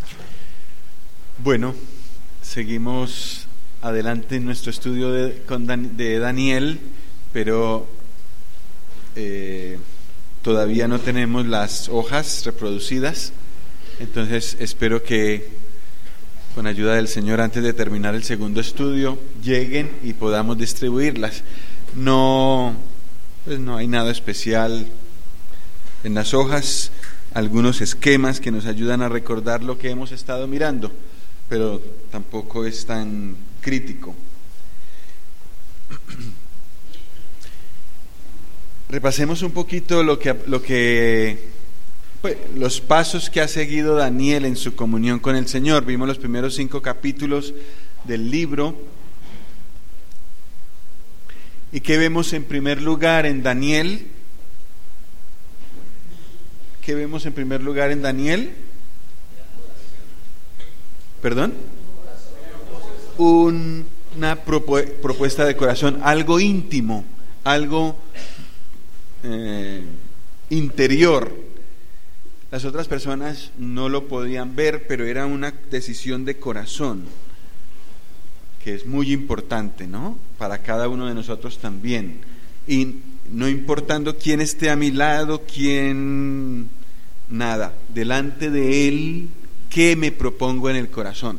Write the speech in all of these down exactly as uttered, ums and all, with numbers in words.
Bueno, seguimos adelante en nuestro estudio de, con Dan, de Daniel, pero eh, todavía no tenemos las hojas reproducidas, entonces espero que con ayuda del Señor, antes de terminar el segundo estudio, lleguen y podamos distribuirlas. No, pues no hay nada especial en las hojas, algunos esquemas que nos ayudan a recordar lo que hemos estado mirando, pero tampoco es tan crítico. Repasemos un poquito lo que, lo que pues, los pasos que ha seguido Daniel en su comunión con el Señor. Vimos los primeros cinco capítulos del libro. ¿Y qué vemos en primer lugar en Daniel? ¿Qué vemos en primer lugar en Daniel? ¿Perdón? Un, una propu- propuesta de corazón, algo íntimo, algo eh, interior. Las otras personas no lo podían ver, pero era una decisión de corazón, que es muy importante, ¿no? Para cada uno de nosotros también. Y no importando quién esté a mi lado, quién, nada, delante de Él, ¿qué me propongo en el corazón?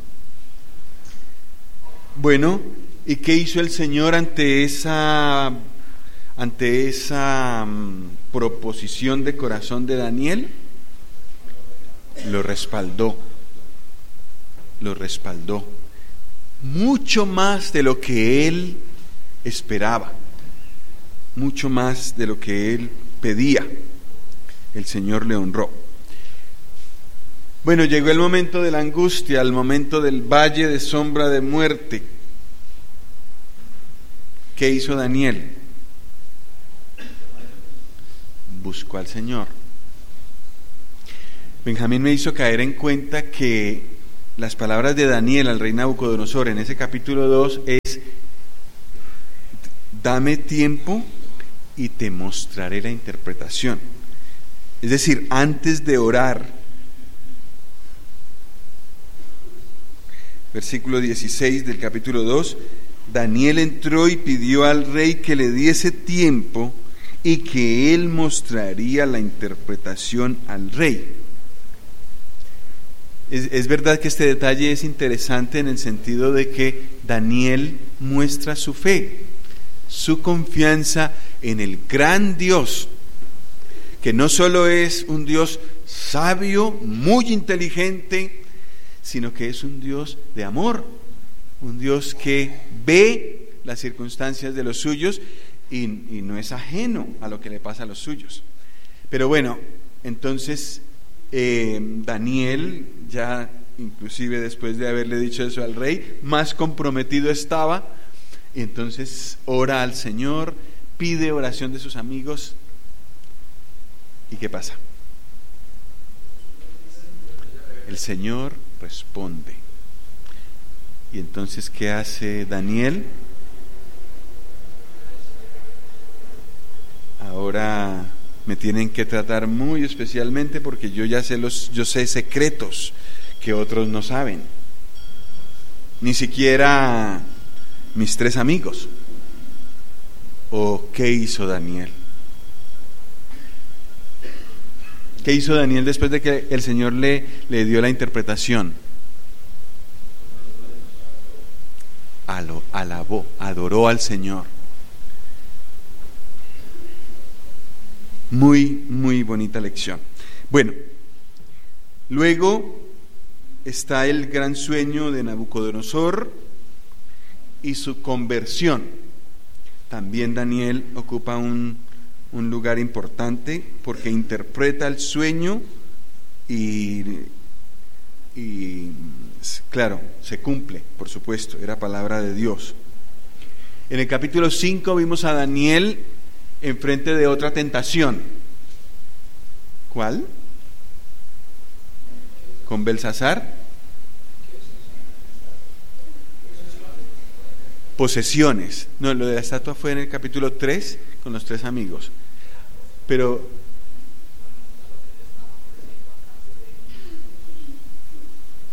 Bueno, ¿y qué hizo el Señor ante esa, ante esa um, proposición de corazón de Daniel? Lo respaldó, lo respaldó, mucho más de lo que él esperaba, mucho más de lo que él pedía. El Señor le honró. Bueno, llegó el momento de la angustia, el momento del valle de sombra de muerte. ¿Qué hizo Daniel? Buscó al Señor. Benjamín me hizo caer en cuenta que las palabras de Daniel al rey Nabucodonosor en ese capítulo dos es: dame tiempo y te mostraré la interpretación. Es decir, antes de orar, versículo dieciséis del capítulo dos, Daniel entró y pidió al rey que le diese tiempo y que él mostraría la interpretación al rey. Es, es verdad que este detalle es interesante en el sentido de que Daniel muestra su fe, su confianza en el gran Dios, que no solo es un Dios sabio, muy inteligente, sino que es un Dios de amor, un Dios que ve las circunstancias de los suyos y, y no es ajeno a lo que le pasa a los suyos. Pero bueno, entonces eh, Daniel, ya inclusive después de haberle dicho eso al rey, más comprometido estaba, y entonces ora al Señor, pide oración de sus amigos. ¿Y qué pasa? El Señor responde. Y entonces, ¿qué hace Daniel? Ahora me tienen que tratar muy especialmente porque yo ya sé los, yo sé secretos que otros no saben. Ni siquiera mis tres amigos. ¿O qué hizo Daniel? ¿Qué hizo Daniel después de que el Señor le, le dio la interpretación? Aló, alabó, adoró al Señor. Muy, muy bonita lección. Bueno, luego está el gran sueño de Nabucodonosor y su conversión. También Daniel ocupa un un lugar importante porque interpreta el sueño y, y claro, se cumple, por supuesto, era palabra de Dios. En el capítulo cinco vimos a Daniel enfrente de otra tentación. ¿Cuál? Con Belsasar. Posesiones. No, lo de la estatua fue en el capítulo tres con los tres amigos. Pero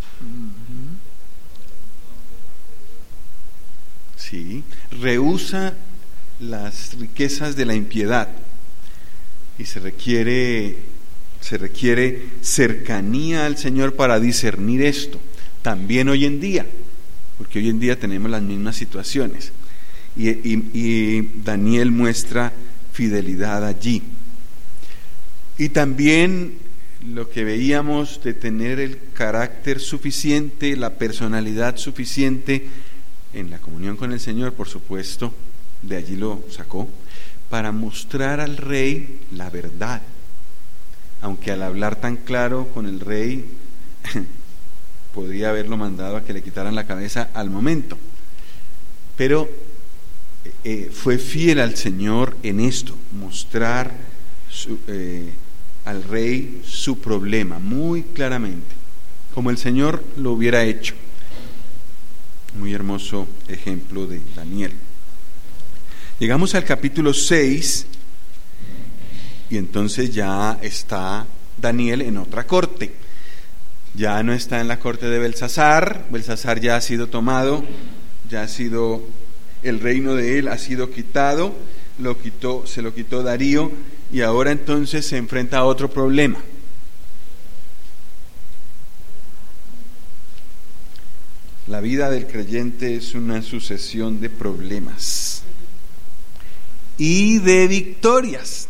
¿Mm? Rehúsa las riquezas de la impiedad y se requiere, se requiere cercanía al Señor para discernir esto. También hoy en día, porque hoy en día tenemos las mismas situaciones. Y, y, y Daniel muestra fidelidad allí. Y también lo que veíamos de tener el carácter suficiente, la personalidad suficiente en la comunión con el Señor, por supuesto, de allí lo sacó, para mostrar al rey la verdad. Aunque al hablar tan claro con el rey, podía haberlo mandado a que le quitaran la cabeza al momento. Pero eh, fue fiel al Señor en esto, mostrar su, eh, al rey su problema muy claramente, como el Señor lo hubiera hecho. Muy hermoso ejemplo de Daniel. Llegamos al capítulo seis y entonces ya está Daniel en otra corte. Ya no está en la corte de Belsasar. Belsasar ya ha sido tomado, ya ha sido, el reino de él ha sido quitado, lo quitó, se lo quitó Darío, y ahora entonces se enfrenta a otro problema. La vida del creyente es una sucesión de problemas y de victorias.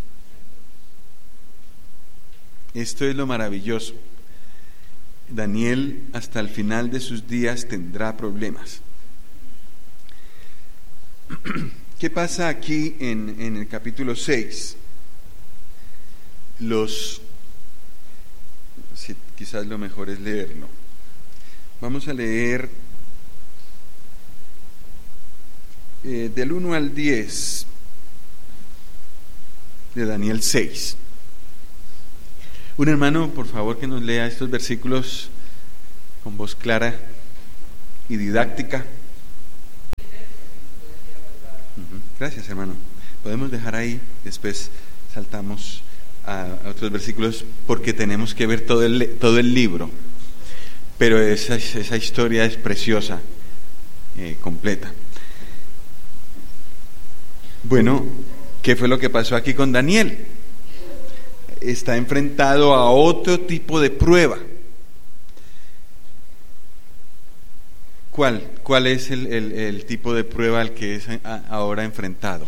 Esto es lo maravilloso. Daniel hasta el final de sus días tendrá problemas. ¿Qué pasa aquí en, en el capítulo seis? Los, si, quizás lo mejor es leerlo. Vamos a leer eh, del uno al diez de Daniel seis. Un hermano, por favor, que nos lea estos versículos con voz clara y didáctica. Uh-huh. Gracias, hermano. Podemos dejar ahí, después saltamos a, a otros versículos porque tenemos que ver todo el, todo el libro. Pero esa, esa historia es preciosa, eh, completa. Bueno, ¿qué fue lo que pasó aquí con Daniel? Está enfrentado a otro tipo de prueba. ¿Cuál? ¿Cuál es el, el, el tipo de prueba al que es ahora enfrentado?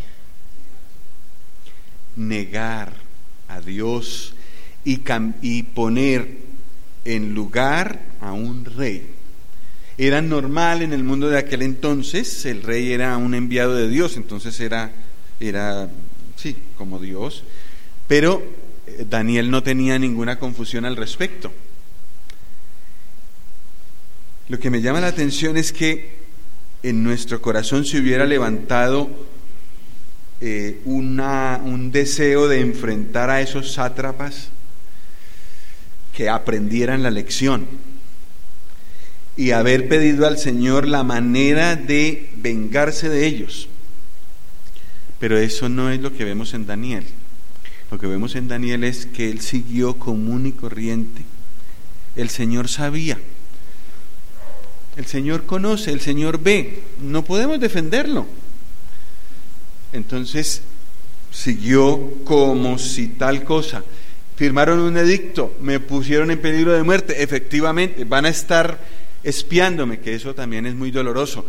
Negar a Dios y, cam- y poner en lugar a un rey. Era normal en el mundo de aquel entonces, el rey era un enviado de Dios, entonces era, era sí, como Dios, pero Daniel no tenía ninguna confusión al respecto. Lo que me llama la atención es que en nuestro corazón se hubiera levantado eh, una, un deseo de enfrentar a esos sátrapas, que aprendieran la lección y haber pedido al Señor la manera de vengarse de ellos. Pero eso no es lo que vemos en Daniel. Lo que vemos en Daniel es que él siguió común y corriente. El Señor sabía, el Señor conoce, el Señor ve, no podemos defenderlo. Entonces siguió como si tal cosa. Firmaron un edicto, me pusieron en peligro de muerte, efectivamente, van a estar espiándome, que eso también es muy doloroso.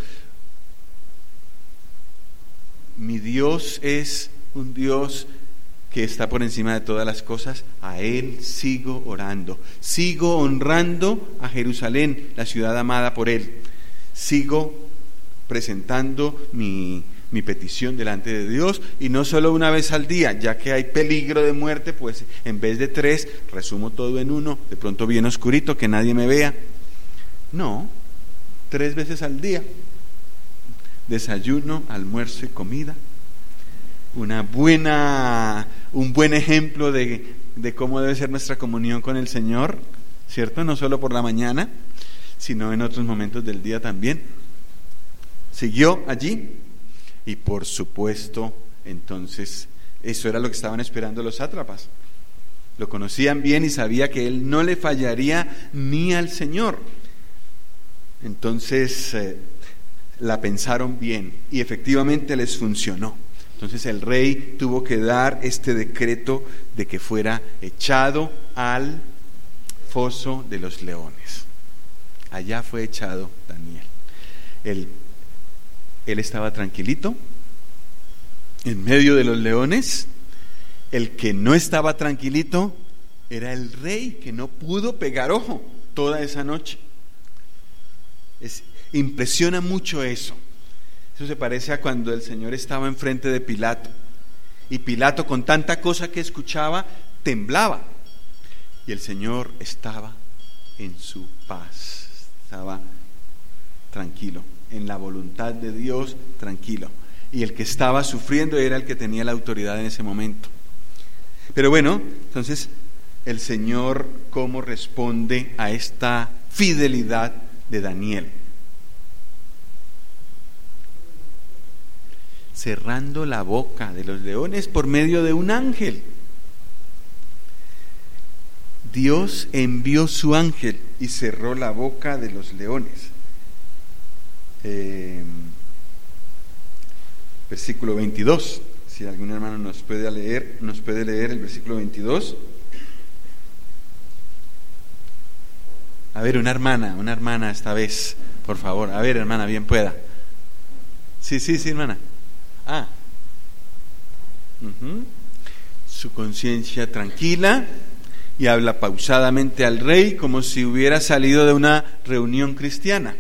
Mi Dios es un Dios que está por encima de todas las cosas, a Él sigo orando, sigo honrando a Jerusalén, la ciudad amada por Él, sigo presentando mi mi petición delante de Dios, y no solo una vez al día, ya que hay peligro de muerte, pues en vez de tres, resumo todo en uno, de pronto bien oscurito, que nadie me vea. No, tres veces al día, desayuno, almuerzo y comida, una buena, un buen ejemplo de, de cómo debe ser nuestra comunión con el Señor, ¿cierto? No solo por la mañana, sino en otros momentos del día también. Siguió allí. Y por supuesto, entonces, eso era lo que estaban esperando los sátrapas. Lo conocían bien y sabía que él no le fallaría ni al Señor. Entonces, eh, la pensaron bien y efectivamente les funcionó. Entonces el rey tuvo que dar este decreto de que fuera echado al foso de los leones. Allá fue echado Daniel. Él, él estaba tranquilito en medio de los leones. El que no estaba tranquilito era el rey, que no pudo pegar ojo toda esa noche. Es, impresiona mucho eso. Eso se parece a cuando el Señor estaba enfrente de Pilato, y Pilato, con tanta cosa que escuchaba, temblaba, y el Señor estaba en su paz, estaba tranquilo, en la voluntad de Dios, tranquilo, y el que estaba sufriendo era el que tenía la autoridad en ese momento. Pero bueno, entonces el Señor, ¿cómo responde a esta fidelidad de Daniel? Cerrando la boca de los leones por medio de un ángel. Dios envió su ángel y cerró la boca de los leones. Eh, versículo veintidós. Si algún hermano nos puede leer, nos puede leer el versículo veintidós. A ver, una hermana, una hermana esta vez, por favor. A ver, hermana, bien pueda. Sí, sí, sí, hermana. Ah, uh-huh. Su conciencia tranquila, y habla pausadamente al rey como si hubiera salido de una reunión cristiana.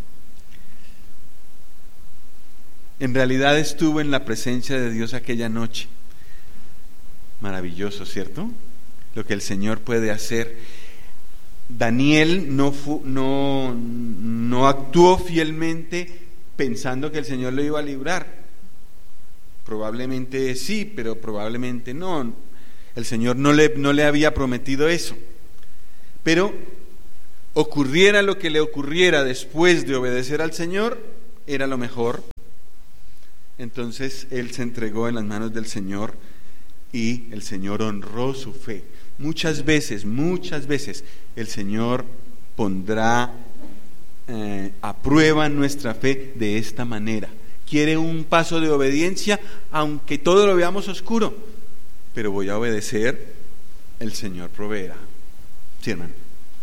En realidad estuvo en la presencia de Dios aquella noche. Maravilloso, ¿cierto? Lo que el Señor puede hacer. Daniel no, fu, no, no actuó fielmente pensando que el Señor lo iba a librar. Probablemente sí, pero probablemente no. El Señor no le, no le había prometido eso. Pero ocurriera lo que le ocurriera después de obedecer al Señor, era lo mejor. Entonces él se entregó en las manos del Señor y el Señor honró su fe. Muchas veces, muchas veces el Señor pondrá eh, a prueba nuestra fe de esta manera. Quiere un paso de obediencia, aunque todo lo veamos oscuro, pero voy a obedecer, el Señor proveerá. Sí, hermano.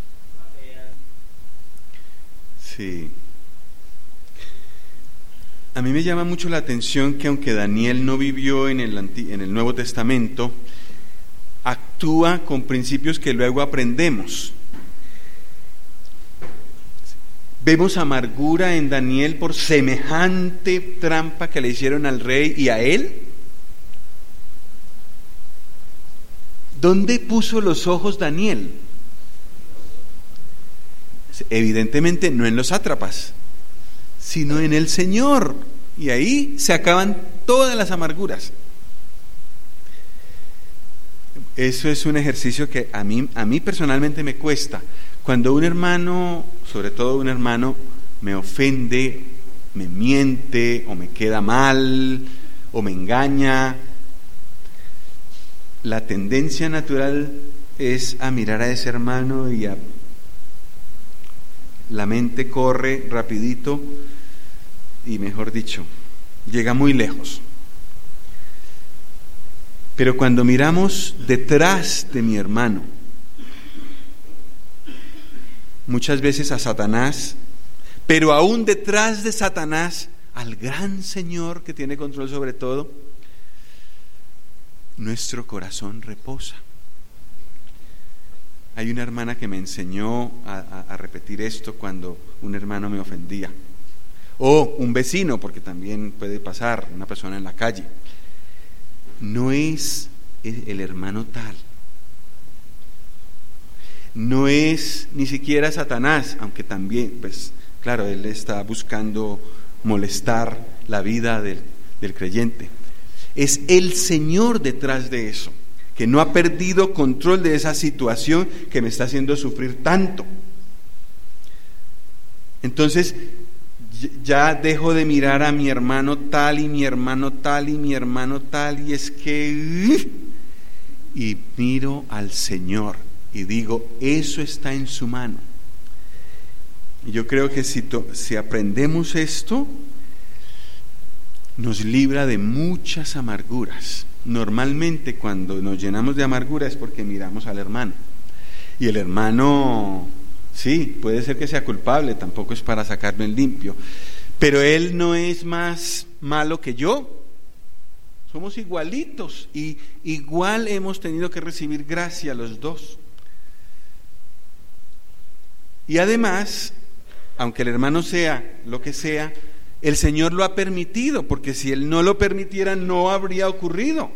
Sí. A mí me llama mucho la atención que aunque Daniel no vivió en el, en el Nuevo Testamento, actúa con principios que luego aprendemos. Vemos amargura en Daniel por semejante trampa que le hicieron al rey y a él. ¿Dónde puso los ojos Daniel? Evidentemente no en los sátrapas, sino en el Señor. Y ahí se acaban todas las amarguras. Eso es un ejercicio que a mí, a mí personalmente me cuesta. Cuando un hermano, sobre todo un hermano, me ofende, me miente, o me queda mal, o me engaña, la tendencia natural es a mirar a ese hermano y a... la mente corre rapidito y, mejor dicho, llega muy lejos. Pero cuando miramos detrás de mi hermano, muchas veces a Satanás, pero aún detrás de Satanás, al gran Señor que tiene control sobre todo, nuestro corazón reposa. Hay una hermana que me enseñó a, a, a repetir esto cuando un hermano me ofendía, o un vecino, porque también puede pasar, una persona en la calle. No es el hermano tal, no es ni siquiera Satanás, aunque también, pues claro, él está buscando molestar la vida del, del creyente. Es el Señor detrás de eso, que no ha perdido control de esa situación que me está haciendo sufrir tanto. Entonces ya dejo de mirar a mi hermano tal y mi hermano tal y mi hermano tal, y es que y miro al Señor y digo, eso está en su mano. Y yo creo que si, to, si aprendemos esto, nos libra de muchas amarguras. Normalmente cuando nos llenamos de amargura es porque miramos al hermano. Y el hermano, sí, puede ser que sea culpable, tampoco es para sacarme en limpio, pero él no es más malo que yo. Somos igualitos y igual hemos tenido que recibir gracia los dos. Y además, aunque el hermano sea lo que sea, el Señor lo ha permitido, porque si Él no lo permitiera no habría ocurrido.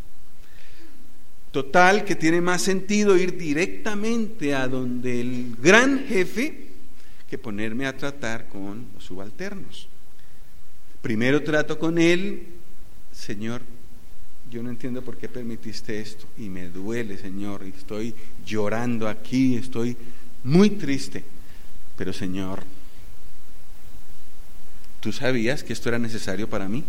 Total, que tiene más sentido ir directamente a donde el gran jefe que ponerme a tratar con los subalternos. Primero trato con él: Señor, yo no entiendo por qué permitiste esto, y me duele, Señor, y estoy llorando aquí, estoy muy triste, pero Señor, ¿tú sabías que esto era necesario para mí?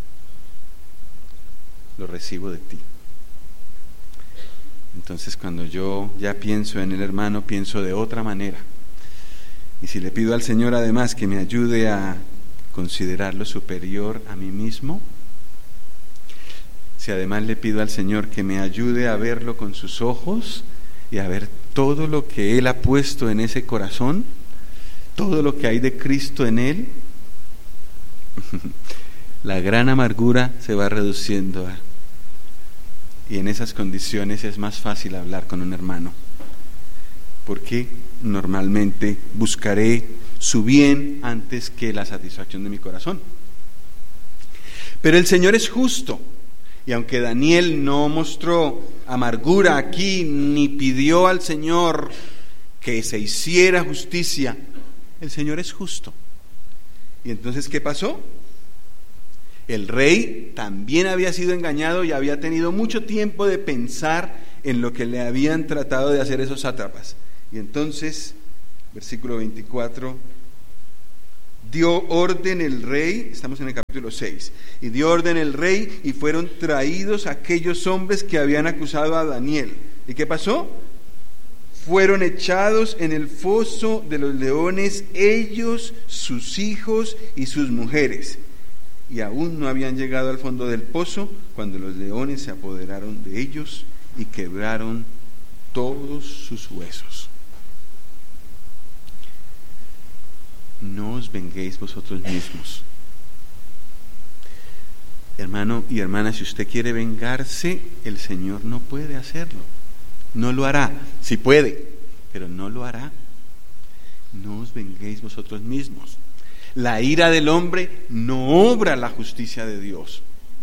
Lo recibo de ti. Entonces, cuando yo ya pienso en el hermano, pienso de otra manera. Y si le pido al Señor además que me ayude a considerarlo superior a mí mismo, si además le pido al Señor que me ayude a verlo con sus ojos y a ver todo lo que Él ha puesto en ese corazón, todo lo que hay de Cristo en él, la gran amargura se va reduciendo a, y en esas condiciones es más fácil hablar con un hermano, porque normalmente buscaré su bien antes que la satisfacción de mi corazón. Pero el Señor es justo, y aunque Daniel no mostró amargura aquí ni pidió al Señor que se hiciera justicia, el Señor es justo. Y entonces, ¿qué pasó? El rey también había sido engañado y había tenido mucho tiempo de pensar en lo que le habían tratado de hacer esos sátrapas. Y entonces, versículo veinticuatro, dio orden el rey, estamos en el capítulo seis, y dio orden el rey y fueron traídos aquellos hombres que habían acusado a Daniel. ¿Y qué pasó? Fueron echados en el foso de los leones, ellos, sus hijos y sus mujeres. Y aún no habían llegado al fondo del pozo cuando los leones se apoderaron de ellos y quebraron todos sus huesos. No os venguéis vosotros mismos. Hermano y hermana, si usted quiere vengarse, el Señor no puede hacerlo. No lo hará. Sí puede, pero no lo hará. No os venguéis vosotros mismos. La ira del hombre no obra la justicia de Dios.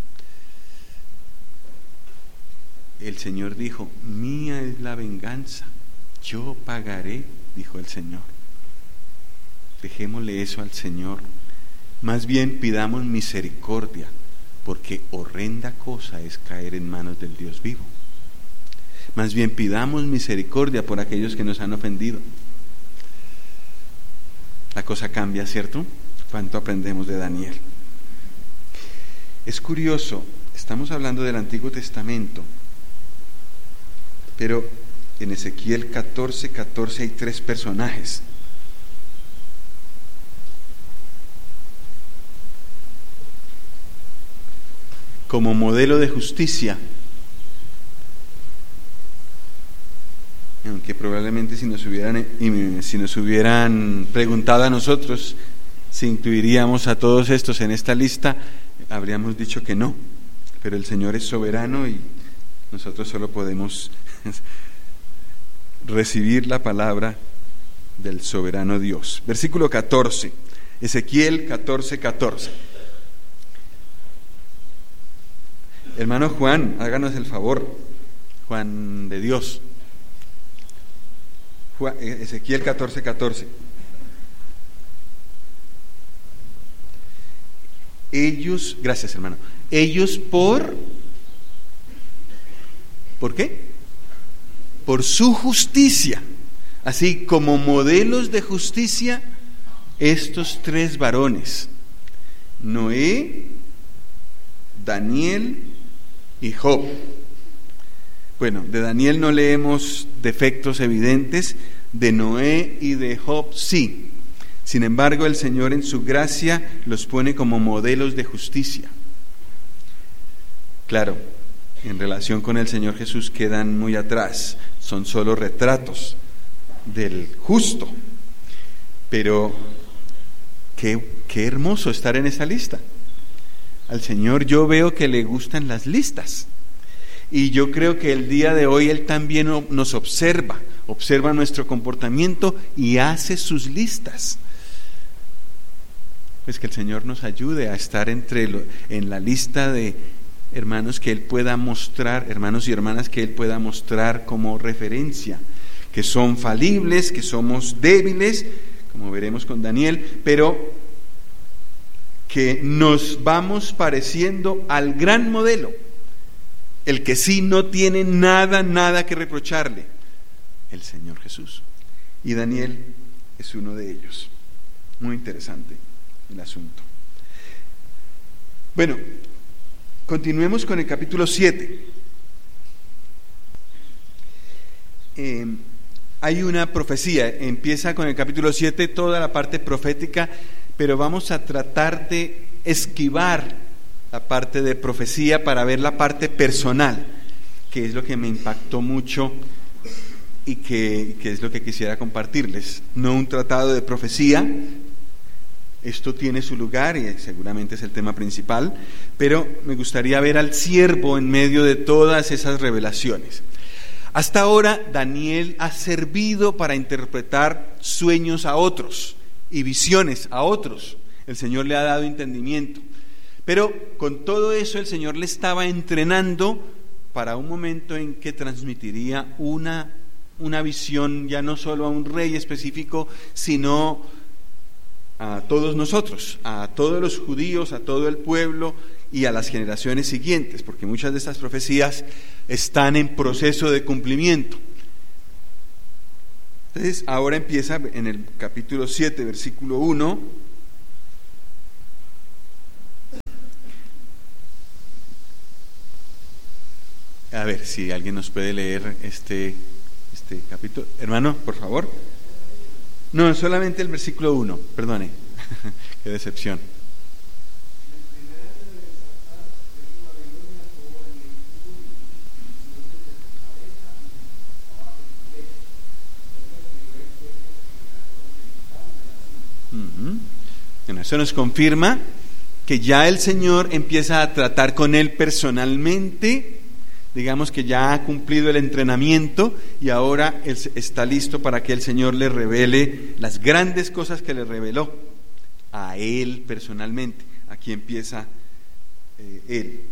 El Señor dijo: mía es la venganza, yo pagaré, dijo el Señor. Dejémosle eso al Señor. Más bien pidamos misericordia, porque horrenda cosa es caer en manos del Dios vivo. Más bien pidamos misericordia por aquellos que nos han ofendido. La cosa cambia, ¿cierto? ¿Cuánto aprendemos de Daniel? Es curioso, estamos hablando del Antiguo Testamento, pero en Ezequiel catorce, catorce hay tres personajes. Como modelo de justicia, aunque probablemente si nos hubieran si nos hubieran preguntado a nosotros si incluiríamos a todos estos en esta lista, habríamos dicho que no, pero el Señor es soberano y nosotros solo podemos recibir la palabra del soberano Dios. Versículo catorce, Ezequiel catorce, catorce. Hermano Juan, háganos el favor, Juan de Dios. Juan, Ezequiel catorce, catorce. Ellos, gracias hermano, ellos por, ¿por qué? Por su justicia, así como modelos de justicia, estos tres varones, Noé, Daniel y Job. Bueno, de Daniel no leemos defectos evidentes, de Noé y de Job sí. Sin embargo, el Señor en su gracia los pone como modelos de justicia. Claro, en relación con el Señor Jesús quedan muy atrás, son solo retratos del justo. Pero qué, qué hermoso estar en esa lista. Al Señor yo veo que le gustan las listas. Y yo creo que el día de hoy Él también nos observa, observa nuestro comportamiento y hace sus listas. Pues que el Señor nos ayude a estar entre lo, en la lista de hermanos que Él pueda mostrar, hermanos y hermanas que Él pueda mostrar como referencia, que son falibles, que somos débiles, como veremos con Daniel, pero que nos vamos pareciendo al gran modelo, el que sí no tiene nada, nada que reprocharle, el Señor Jesús. Y Daniel es uno de ellos. Muy interesante el asunto. Bueno, continuemos con el capítulo siete. Eh, hay una profecía, empieza con el capítulo siete toda la parte profética, pero vamos a tratar de esquivar la parte de profecía para ver la parte personal, que es lo que me impactó mucho y que, que es lo que quisiera compartirles. No un tratado de profecía, esto tiene su lugar y seguramente es el tema principal, pero me gustaría ver al siervo en medio de todas esas revelaciones. Hasta ahora Daniel ha servido para interpretar sueños a otros y visiones a otros. El Señor le ha dado entendimiento. Pero con todo eso el Señor le estaba entrenando para un momento en que transmitiría una, una visión ya no solo a un rey específico, sino a todos nosotros, a todos los judíos, a todo el pueblo y a las generaciones siguientes, porque muchas de estas profecías están en proceso de cumplimiento. Entonces, ahora empieza en el capítulo siete, versículo uno. A ver si alguien nos puede leer este, este capítulo. Hermano, por favor. No, solamente el versículo uno, perdone. Qué decepción. Uh-huh. Bueno, eso nos confirma que ya el Señor empieza a tratar con él personalmente. Digamos que ya ha cumplido el entrenamiento y ahora él está listo para que el Señor le revele las grandes cosas que le reveló a él personalmente. Aquí empieza eh, él.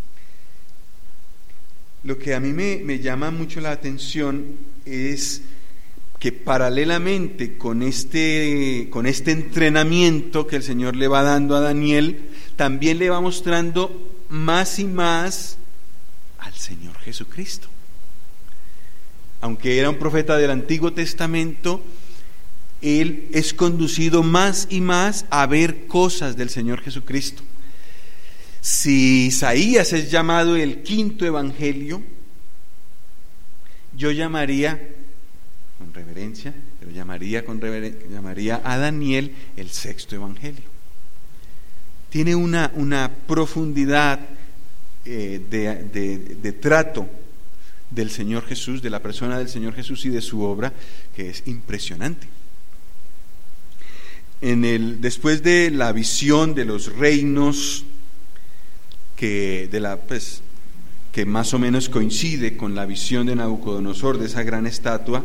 Lo que a mí me, me llama mucho la atención es que paralelamente con este, con este entrenamiento que el Señor le va dando a Daniel, también le va mostrando más y más al Señor Jesucristo. Aunque era un profeta del Antiguo Testamento, él es conducido más y más a ver cosas del Señor Jesucristo. Si Isaías es llamado el quinto evangelio, yo llamaría, con reverencia, pero llamaría, con reverencia, llamaría a Daniel el sexto evangelio. Tiene una, una profundidad Eh, de, de, de trato del Señor Jesús, de la persona del Señor Jesús y de su obra, que es impresionante. En el, después de la visión de los reinos, que, de la, pues, que más o menos coincide con la visión de Nabucodonosor, de esa gran estatua,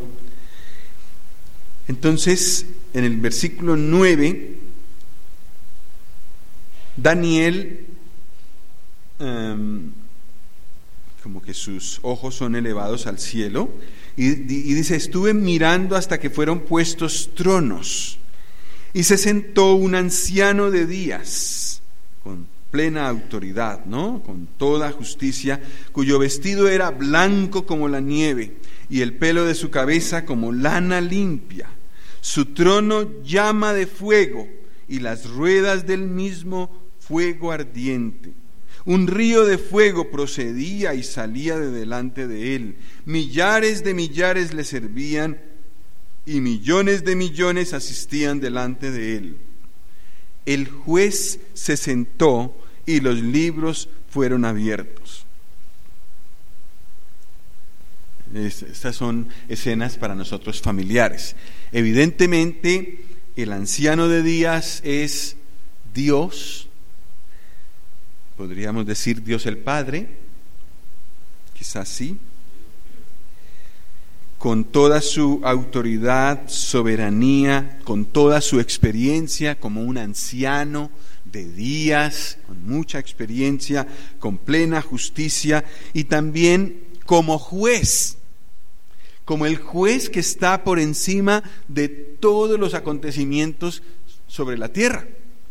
entonces en el versículo nueve, Daniel Um, como que sus ojos son elevados al cielo y, y dice: estuve mirando hasta que fueron puestos tronos y se sentó un anciano de días con plena autoridad, ¿no? Con toda justicia, cuyo vestido era blanco como la nieve y el pelo de su cabeza como lana limpia. Su trono llama de fuego y las ruedas del mismo fuego ardiente. Un río de fuego procedía y salía de delante de él. Millares de millares le servían y millones de millones asistían delante de él. El juez se sentó y los libros fueron abiertos. Estas son escenas para nosotros familiares. Evidentemente, el anciano de días es Dios, podríamos decir Dios el Padre, quizás sí, con toda su autoridad, soberanía, con toda su experiencia como un anciano de días, con mucha experiencia, con plena justicia y también como juez, como el juez que está por encima de todos los acontecimientos sobre la tierra.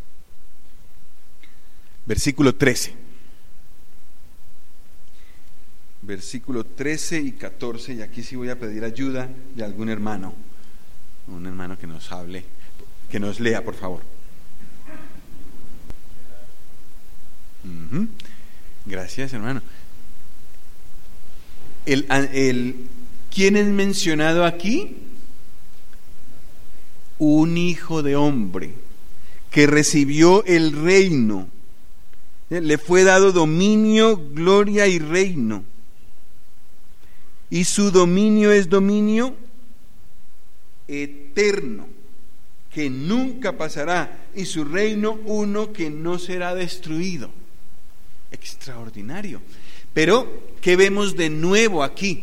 Versículo trece. Versículo trece y catorce, y aquí sí voy a pedir ayuda de algún hermano, un hermano que nos hable, que nos lea, por favor. Uh-huh. Gracias, hermano. El, el, ¿Quién es mencionado aquí? Un hijo de hombre que recibió el reino. Le fue dado dominio, gloria y reino. Y su dominio es dominio eterno, que nunca pasará, y su reino uno que no será destruido. Extraordinario. Pero, ¿qué vemos de nuevo aquí?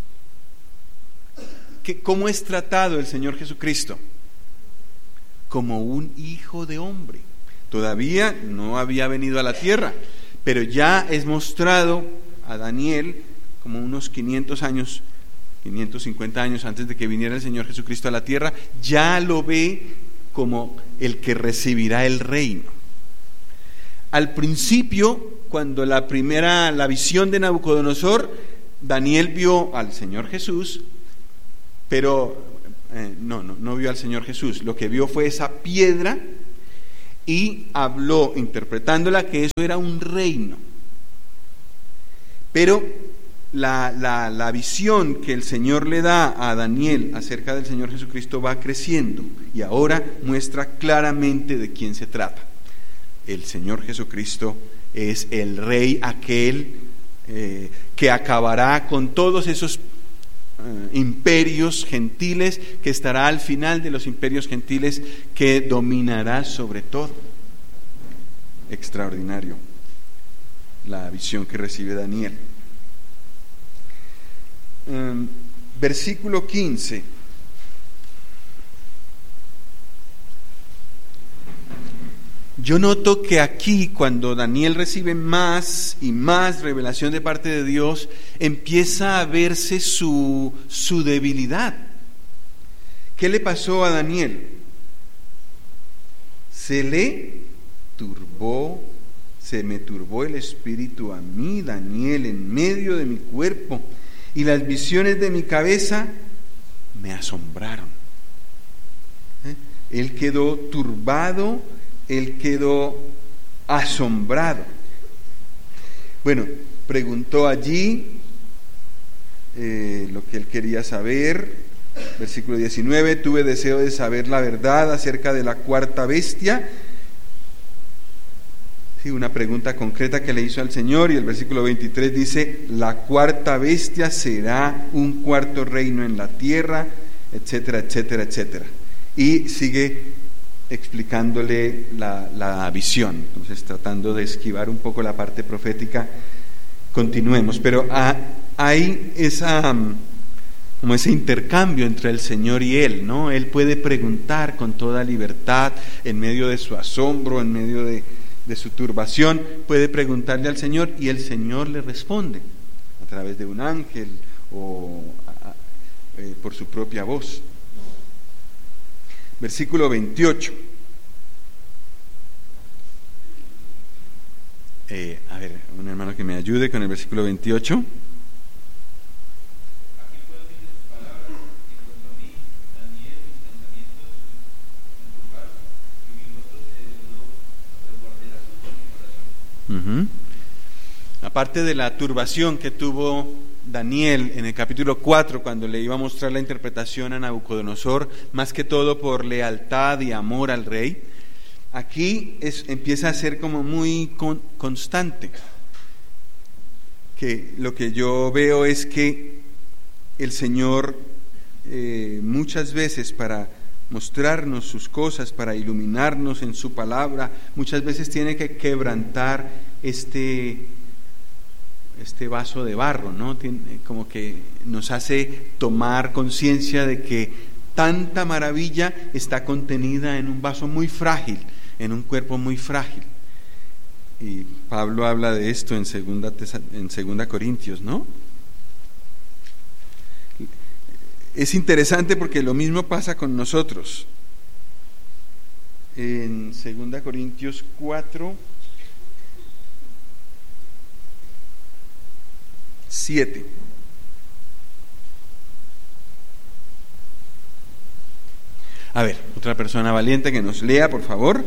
¿Qué, ¿Cómo es tratado el Señor Jesucristo? Como un hijo de hombre. Todavía no había venido a la tierra, pero ya es mostrado a Daniel como unos quinientos años, quinientos cincuenta años antes de que viniera el Señor Jesucristo a la tierra, ya lo ve como el que recibirá el reino. Al principio, cuando la primera, la visión de Nabucodonosor, Daniel vio al Señor Jesús, pero eh, no, no, no vio al Señor Jesús, lo que vio fue esa piedra y habló, interpretándola, que eso era un reino. Pero la, la, la visión que el Señor le da a Daniel acerca del Señor Jesucristo va creciendo y ahora muestra claramente de quién se trata. El Señor Jesucristo es el Rey aquel eh, que acabará con todos esos eh, imperios gentiles, que estará al final de los imperios gentiles, que dominará sobre todo. Extraordinario la visión que recibe Daniel. Um, versículo quince. Yo noto que aquí, cuando Daniel recibe más y más revelación de parte de Dios, empieza a verse su, su debilidad. ¿Qué le pasó a Daniel? Se le turbó, se me turbó el espíritu a mí, Daniel, en medio de mi cuerpo, y las visiones de mi cabeza me asombraron. ¿Eh? Él quedó turbado, él quedó asombrado. Bueno, preguntó allí eh, lo que él quería saber. Versículo diecinueve, tuve deseo de saber la verdad acerca de la cuarta bestia. Sí, una pregunta concreta que le hizo al Señor, y el versículo veintitrés dice, la cuarta bestia será un cuarto reino en la tierra, etcétera, etcétera, etcétera. Y sigue explicándole la, la visión. Entonces, tratando de esquivar un poco la parte profética, continuemos. Pero ah, hay esa, como ese intercambio entre el Señor y él, ¿no? Él puede preguntar con toda libertad, en medio de su asombro, en medio de de su turbación, puede preguntarle al Señor y el Señor le responde a través de un ángel o a, a, eh, por su propia voz. Versículo veintiocho. Eh, a ver, un hermano que me ayude con el versículo veintiocho. Uh-huh. Aparte de la turbación que tuvo Daniel en el capítulo cuatro, cuando le iba a mostrar la interpretación a Nabucodonosor, más que todo por lealtad y amor al rey, aquí es, empieza a ser como muy con, constante. Que lo que yo veo es que el Señor eh, muchas veces, para mostrarnos sus cosas, para iluminarnos en su palabra, muchas veces tiene que quebrantar este, este vaso de barro, ¿no? Tiene, como que nos hace tomar conciencia de que tanta maravilla está contenida en un vaso muy frágil, en un cuerpo muy frágil. Y Pablo habla de esto en segunda, en segunda Corintios, ¿no? Es interesante porque lo mismo pasa con nosotros. En segunda Corintios cuatro, siete. A ver, otra persona valiente que nos lea, por favor.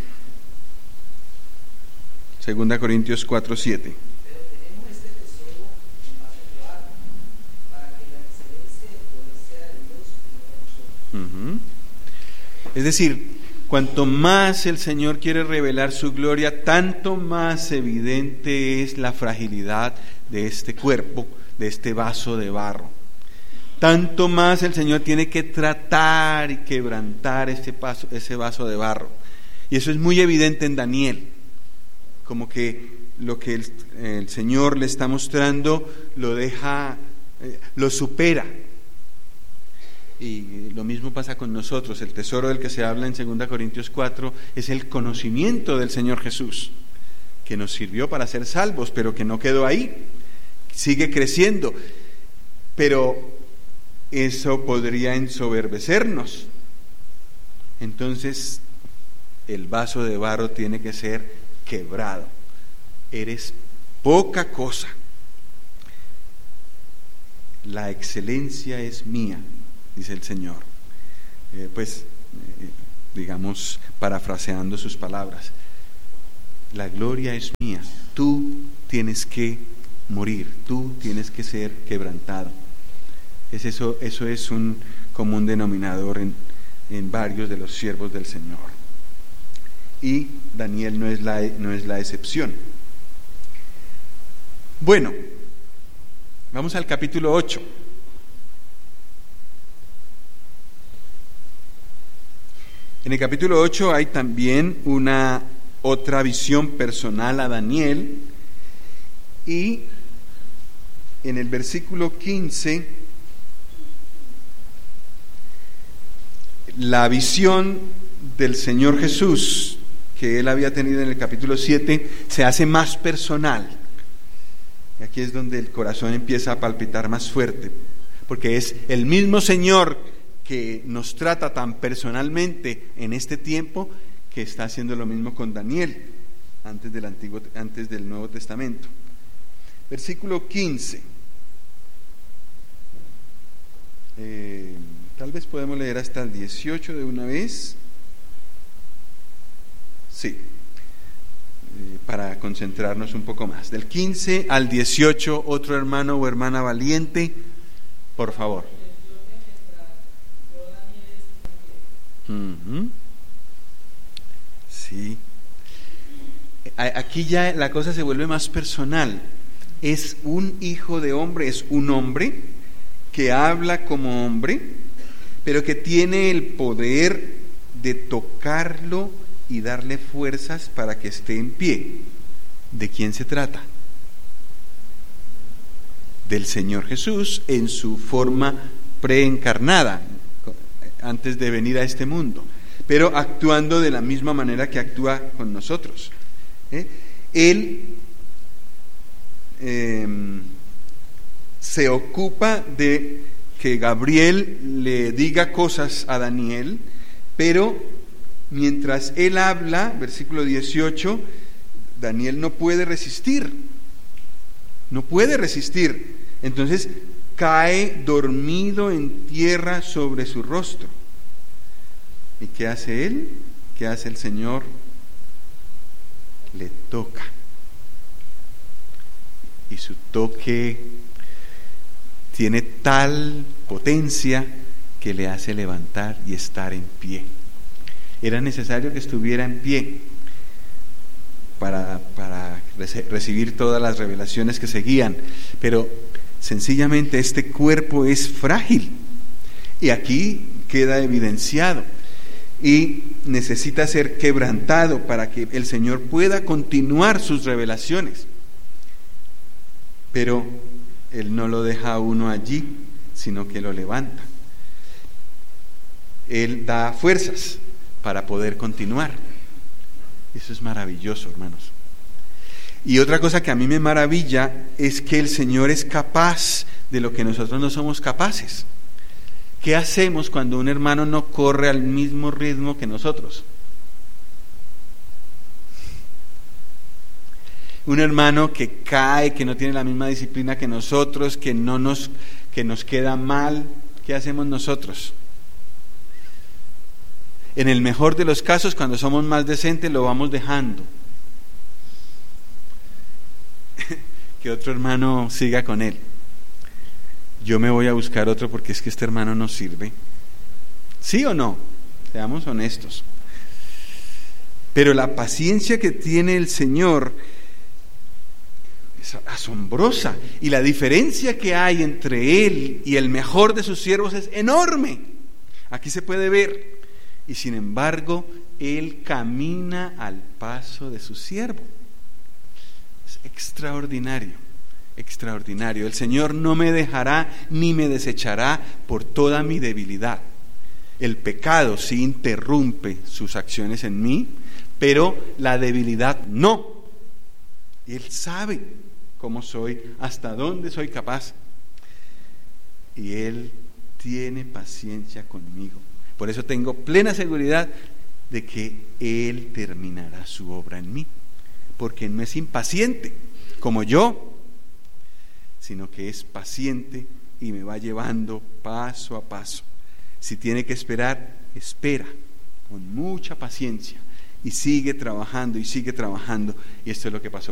Segunda Corintios cuatro, siete. Pero tenemos este tesoro en vasos de barro, para que la excelencia del poder sea de Dios y no de nosotros. Uh-huh. Es decir, cuanto más el Señor quiere revelar su gloria, tanto más evidente es la fragilidad de este cuerpo, de este vaso de barro. Tanto más el Señor tiene que tratar y quebrantar ese vaso, ese vaso de barro. Y eso es muy evidente en Daniel. Como que lo que el, el Señor le está mostrando lo deja, eh, lo supera. Y lo mismo pasa con nosotros. El tesoro del que se habla en segunda Corintios cuatro es el conocimiento del Señor Jesús, que nos sirvió para ser salvos, pero que no quedó ahí, sigue creciendo. Pero eso podría ensoberbecernos. Entonces el vaso de barro tiene que ser quebrado. Eres poca cosa. La excelencia es mía, dice el Señor. Eh, pues, eh, digamos, parafraseando sus palabras, la gloria es mía. Tú tienes que morir, tú tienes que ser quebrantado. Es eso, eso es un común denominador en, en varios de los siervos del Señor. Y Daniel no es la, no es la excepción. Bueno, vamos al capítulo ocho. En el capítulo ocho hay también una otra visión personal a Daniel, y en el versículo quince, la visión del Señor Jesús que él había tenido en el capítulo siete se hace más personal. Y aquí es donde el corazón empieza a palpitar más fuerte, porque es el mismo Señor que nos trata tan personalmente en este tiempo, que está haciendo lo mismo con Daniel antes del Antiguo, antes del Nuevo Testamento. Versículo quince. Eh, tal vez podemos leer hasta el dieciocho de una vez. Sí, eh, para concentrarnos un poco más. Del quince al dieciocho, otro hermano o hermana valiente, por favor. Uh-huh. Sí. Aquí ya la cosa se vuelve más personal. Es un hijo de hombre, es un hombre que habla como hombre, pero que tiene el poder de tocarlo y darle fuerzas para que esté en pie. ¿De quién se trata? Del Señor Jesús en su forma preencarnada, antes de venir a este mundo, pero actuando de la misma manera que actúa con nosotros. ¿Eh? Él eh, se ocupa de que Gabriel le diga cosas a Daniel, pero mientras él habla, versículo dieciocho, Daniel no puede resistir, no puede resistir, entonces cae dormido en tierra sobre su rostro. ¿Y qué hace él? ¿Qué hace el Señor? Le toca. Y su toque tiene tal potencia que le hace levantar y estar en pie. Era necesario que estuviera en pie para, para recibir todas las revelaciones que seguían, pero sencillamente este cuerpo es frágil y aquí queda evidenciado y necesita ser quebrantado para que el Señor pueda continuar sus revelaciones. Pero Él no lo deja a uno allí, sino que lo levanta. Él da fuerzas para poder continuar. Eso es maravilloso, hermanos. Y otra cosa que a mí me maravilla es que el Señor es capaz de lo que nosotros no somos capaces. ¿Qué hacemos cuando un hermano no corre al mismo ritmo que nosotros? Un hermano que cae, que no tiene la misma disciplina que nosotros, que no nos, que nos queda mal, ¿qué hacemos nosotros? En el mejor de los casos, cuando somos más decentes, lo vamos dejando. Que otro hermano siga con él. Yo me voy a buscar otro porque es que este hermano no sirve. ¿Sí o no? Seamos honestos. Pero la paciencia que tiene el Señor es asombrosa, y la diferencia que hay entre Él y el mejor de sus siervos es enorme. Aquí se puede ver. Y sin embargo, Él camina al paso de su siervo. Es extraordinario, extraordinario. El Señor no me dejará ni me desechará por toda mi debilidad. El pecado sí interrumpe sus acciones en mí, pero la debilidad no. Él sabe cómo soy, hasta dónde soy capaz. Y Él tiene paciencia conmigo. Por eso tengo plena seguridad de que Él terminará su obra en mí, porque no es impaciente como yo, sino que es paciente y me va llevando paso a paso. Si tiene que esperar, espera con mucha paciencia y sigue trabajando y sigue trabajando. Y esto es lo que pasó